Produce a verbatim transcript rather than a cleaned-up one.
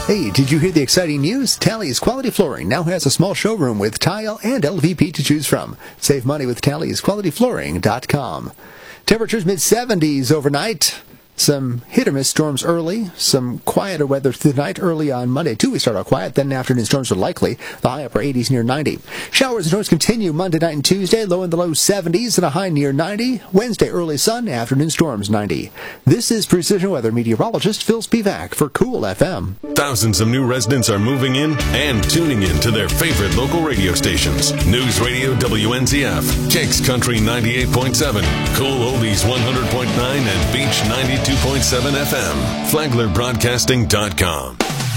Hey, did you hear the exciting news? Tally's Quality Flooring now has a small showroom with tile and L V P to choose from. Save money with Tally's Quality Flooring dot com. Temperatures mid seventies overnight. Some hit-or-miss storms early. Some quieter weather tonight. Early on Monday, too, we start out quiet. Then afternoon storms are likely. The high upper eighties near ninety. Showers and storms continue Monday night and Tuesday. Low in the low seventies and a high near ninety. Wednesday, early sun. Afternoon storms ninety. This is Precision Weather meteorologist Phil Spivak for Cool F M. Thousands of new residents are moving in and tuning in to their favorite local radio stations. News Radio W N Z F, Kicks Country ninety-eight point seven, Cool Oldies one hundred point nine, and Beach ninety-two point seven F M. Flagler Broadcasting dot com.